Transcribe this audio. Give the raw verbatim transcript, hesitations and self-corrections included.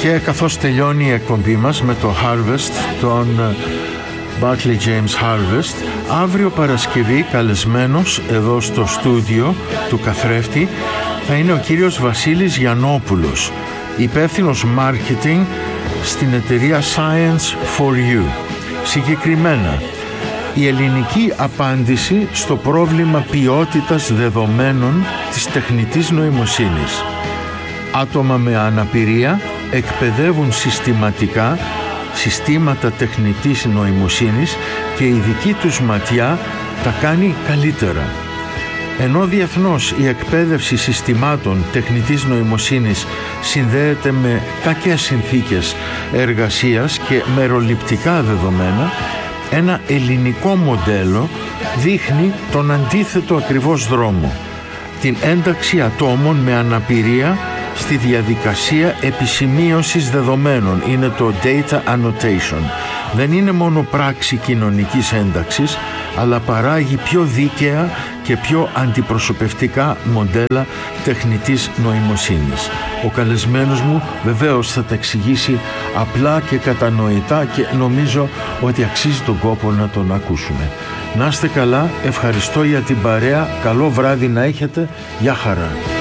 Και καθώς τελειώνει η εκπομπή μας με το Harvest, τον Barclay James Harvest, αύριο Παρασκευή καλεσμένος εδώ στο στούντιο του Καθρέφτη θα είναι ο κύριος Βασίλης Γιαννόπουλος, υπεύθυνος marketing στην εταιρεία Science for You. Συγκεκριμένα, η ελληνική απάντηση στο πρόβλημα ποιότητας δεδομένων της τεχνητής νοημοσύνης. Άτομα με αναπηρία εκπαιδεύουν συστηματικά συστήματα τεχνητής νοημοσύνης και η δική τους ματιά τα κάνει καλύτερα. Ενώ διεθνώς η εκπαίδευση συστημάτων τεχνητής νοημοσύνης συνδέεται με κακές συνθήκες εργασίας και μεροληπτικά δεδομένα, ένα ελληνικό μοντέλο δείχνει τον αντίθετο ακριβώς δρόμο, την ένταξη ατόμων με αναπηρία στη διαδικασία επισημείωσης δεδομένων. Είναι το data annotation. Δεν είναι μόνο πράξη κοινωνικής ένταξης, αλλά παράγει πιο δίκαια και πιο αντιπροσωπευτικά μοντέλα τεχνητής νοημοσύνης. Ο καλεσμένος μου βεβαίως θα τα εξηγήσει απλά και κατανοητά και νομίζω ότι αξίζει τον κόπο να τον ακούσουμε. Να είστε καλά, ευχαριστώ για την παρέα, καλό βράδυ να έχετε, γεια χαρά.